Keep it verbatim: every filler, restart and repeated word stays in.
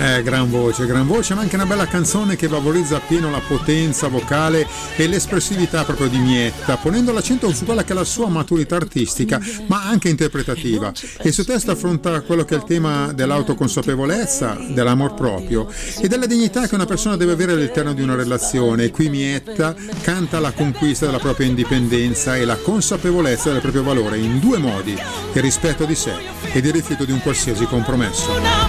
Eh, gran voce, gran voce, ma anche una bella canzone che valorizza appieno la potenza vocale e l'espressività proprio di Mietta, ponendo l'accento su quella che è la sua maturità artistica, ma anche interpretativa. E il suo testo affronta quello che è il tema dell'autoconsapevolezza, dell'amor proprio e della dignità che una persona deve avere all'interno di una relazione. E qui Mietta canta la conquista della propria indipendenza e la consapevolezza del proprio valore in due modi: il rispetto di sé ed il rifiuto di un qualsiasi compromesso.